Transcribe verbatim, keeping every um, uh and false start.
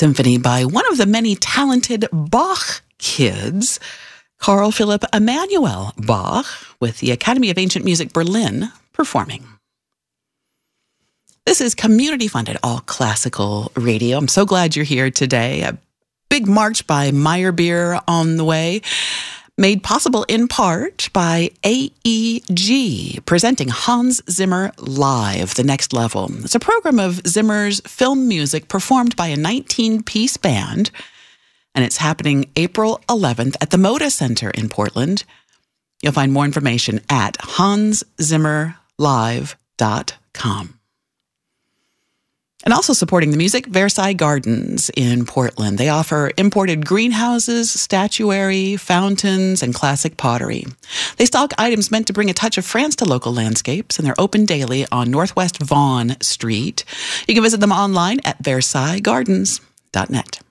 symphony by one of the many talented Bach kids, Carl Philipp Emanuel Bach, with the Academy of Ancient Music Berlin performing. This is community-funded, all classical radio. I'm so glad you're here today. A big march by Meyerbeer on the way, made possible in part by A E G, presenting Hans Zimmer Live, The Next Level. It's a program of Zimmer's film music performed by a nineteen-piece band, and it's happening April eleventh at the Moda Center in Portland. You'll find more information at hans zimmer live dot com. And also supporting the music, Versailles Gardens in Portland. They offer imported greenhouses, statuary, fountains, and classic pottery. They stock items meant to bring a touch of France to local landscapes, and they're open daily on Northwest Vaughan Street. You can visit them online at versailles gardens dot net.